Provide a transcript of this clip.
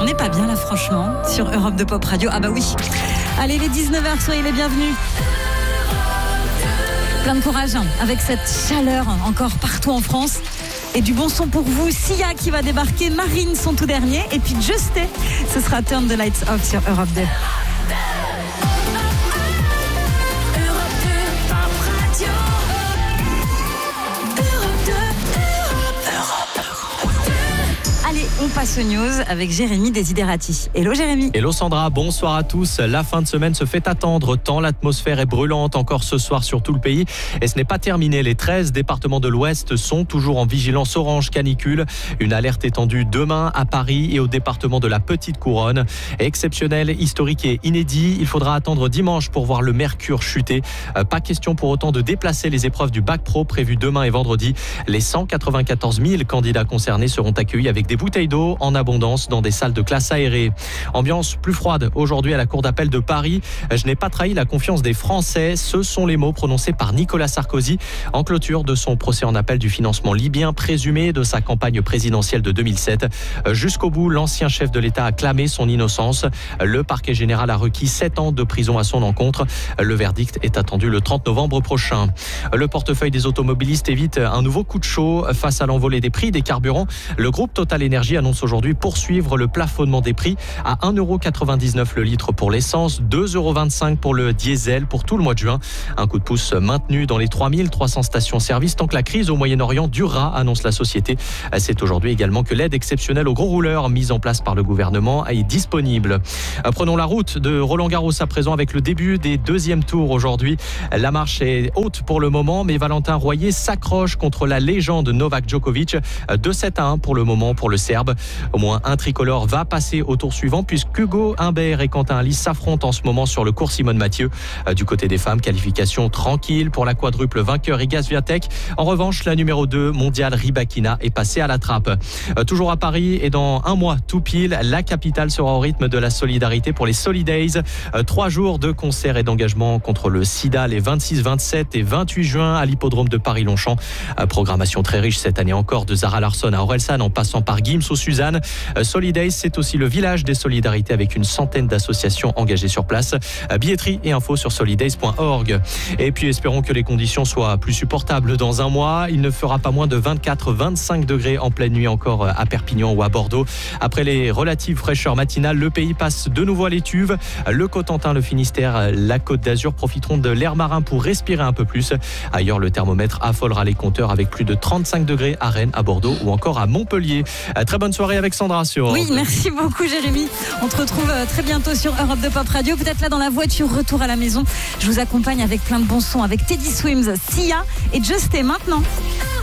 n'est pas bien là franchement sur Europe 2 Pop Radio. Ah bah oui. Allez, les 19h, soyez les bienvenus. Plein de courage avec cette chaleur encore partout en France. Et du bon son pour vous, Sia qui va débarquer, Marine son tout dernier, et puis Justé, ce sera Turn the Lights Off sur Europe 2. Allez, on passe aux news avec Jérémy Desiderati. Hello Jérémy. Hello Sandra, bonsoir à tous. La fin de semaine se fait attendre tant l'atmosphère est brûlante encore ce soir sur tout le pays. Et ce n'est pas terminé. Les 13 départements de l'Ouest sont toujours en vigilance orange canicule. Une alerte étendue demain à Paris et au département de la Petite Couronne. Exceptionnel, historique et inédit. Il faudra attendre dimanche pour voir le mercure chuter. Pas question pour autant de déplacer les épreuves du bac pro prévues demain et vendredi. Les 194 000 candidats concernés seront accueillis avec des bouteilles d'eau en abondance dans des salles de classe aérées. Ambiance plus froide aujourd'hui à la Cour d'appel de Paris. Je n'ai pas trahi la confiance des Français. Ce sont les mots prononcés par Nicolas Sarkozy en clôture de son procès en appel du financement libyen présumé de sa campagne présidentielle de 2007. Jusqu'au bout, l'ancien chef de l'État a clamé son innocence. Le parquet général a requis 7 ans de prison à son encontre. Le verdict est attendu le 30 novembre prochain. Le portefeuille des automobilistes évite un nouveau coup de chaud face à l'envolée des prix des carburants. Le groupe Total Énergie annonce aujourd'hui poursuivre le plafonnement des prix à 1,99€ le litre pour l'essence, 2,25€ pour le diesel pour tout le mois de juin. Un coup de pouce maintenu dans les 3300 stations-service tant que la crise au Moyen-Orient durera, annonce la société. C'est aujourd'hui également que l'aide exceptionnelle aux gros rouleurs mise en place par le gouvernement est disponible. Prenons la route de Roland-Garros à présent avec le début des deuxièmes tours aujourd'hui. La marche est haute pour le moment, mais Valentin Royer s'accroche contre la légende Novak Djokovic. 2-7-1 pour le moment pour le Serbe. Au moins un tricolore va passer au tour suivant puisqu'Hugo Humbert et Quentin Halys s'affrontent en ce moment sur le cours Simone Mathieu. Du côté des femmes, qualification tranquille pour la quadruple vainqueur Iga Swiatek. En revanche, la numéro 2 mondiale Rybakina est passée à la trappe. Toujours à Paris et dans un mois tout pile, la capitale sera au rythme de la solidarité pour les Solidays. 3 jours de concerts et d'engagement contre le sida les 26, 27 et 28 juin à l'hippodrome de Paris-Longchamp. Programmation très riche cette année encore de Zara Larsson à Orelsan en passant par Gims ou Suzanne. Solidays, c'est aussi le village des solidarités avec une centaine d'associations engagées sur place. Billetterie et infos sur solidays.org. Et puis espérons que les conditions soient plus supportables dans un mois. Il ne fera pas moins de 24-25 degrés en pleine nuit encore à Perpignan ou à Bordeaux. Après les relatives fraîcheurs matinales, le pays passe de nouveau à l'étuve. Le Cotentin, le Finistère, la Côte d'Azur profiteront de l'air marin pour respirer un peu plus. Ailleurs, le thermomètre affolera les compteurs avec plus de 35 degrés à Rennes, à Bordeaux ou encore à Montpellier. Très bonne soirée avec Sandra sur Europe 2. Oui, merci beaucoup Jérémy. On te retrouve très bientôt sur Europe 2 Pop Radio. Vous êtes là dans la voiture, retour à la maison. Je vous accompagne avec plein de bons sons avec Teddy Swims, Sia et Justé maintenant.